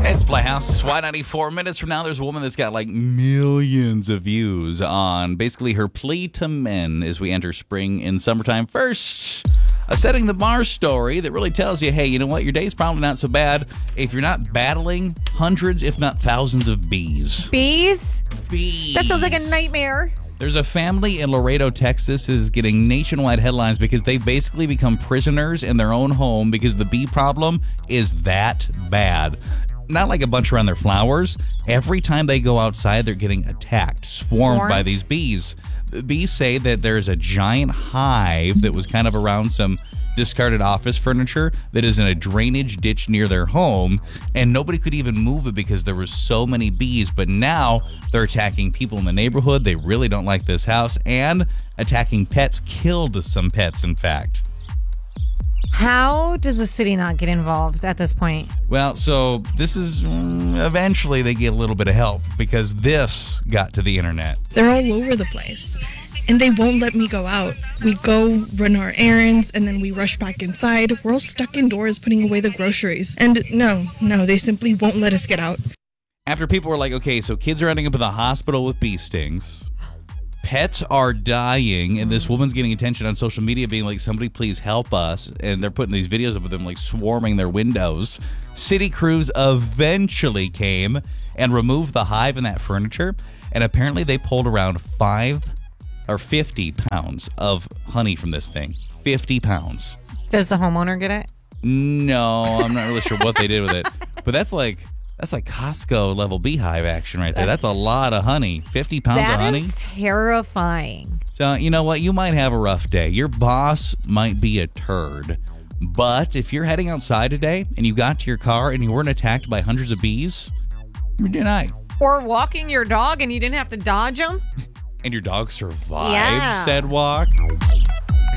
It's Playhouse. Y94 minutes from now, there's a woman that's got like millions of views on basically her plea to men as we enter spring and summertime. First, a setting the bar story that really tells you, hey, you know what? Your day's probably not so bad if you're not battling hundreds, if not thousands of bees. Bees? Bees. That sounds like a nightmare. There's a family in Laredo, Texas, is getting nationwide headlines because they've basically become prisoners in their own home because the bee problem is that bad. Not like a bunch around their flowers. Every time they go outside, they're getting attacked, swarmed by these bees. The bees say that there's a giant hive that was kind of around some discarded office furniture that is in a drainage ditch near their home, and nobody could even move it because there were so many bees. But now they're attacking people in the neighborhood. They really don't like this house, and attacking pets. Killed some pets, in fact. How does the city not get involved at this point? Well, so this is eventually they get a little bit of help because this got to the internet. They're all over the place, and they won't let me go out. We go run our errands, and then we rush back inside. We're all stuck indoors putting away the groceries. And no, they simply won't let us get out. After people were like, okay, so kids are ending up in the hospital with bee stings. Pets are dying, and this woman's getting attention on social media being like, somebody please help us. And they're putting these videos of them like swarming their windows. City crews eventually came and removed the hive and that furniture. And apparently they pulled around 50 pounds of honey from this thing. 50 pounds. Does the homeowner get it? No, I'm not really sure what they did with it. But that's like Costco level beehive action right there. That's a lot of honey. 50 pounds of honey. That is terrifying. So, you know what? You might have a rough day. Your boss might be a turd. But if you're heading outside today and you got to your car and you weren't attacked by hundreds of bees, you're doing all right. Or walking your dog and you didn't have to dodge them. And your dog survived said walk.